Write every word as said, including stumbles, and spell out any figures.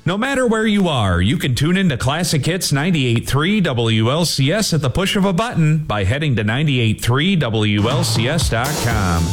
No matter where you are, you can tune into Classic Hits ninety-eight point three W L C S at the push of a button by heading to ninety-eight point three W L C S dot com.